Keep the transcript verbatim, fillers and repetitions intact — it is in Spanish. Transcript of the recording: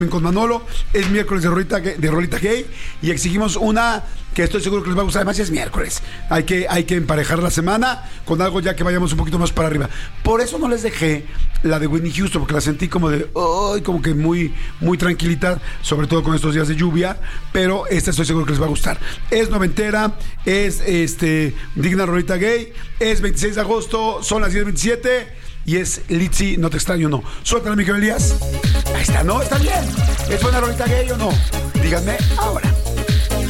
con Manolo, es miércoles de rolita, de rolita gay y exigimos una que estoy seguro que les va a gustar. Además es miércoles, hay que, hay que emparejar la semana con algo ya que vayamos un poquito más para arriba. Por eso no les dejé la de Whitney Houston, porque la sentí como de oh, como que muy, muy tranquilita, sobre todo con estos días de lluvia, pero esta estoy seguro que les va a gustar. Es noventera, es este digna rolita gay, es veintiséis de agosto, son las diez veintisiete y es Litzy, no te extraño, no. Suéltala, Miguel Elías. Ahí está, ¿no? ¿Está bien? ¿Es buena rolita gay o no? Díganme ahora.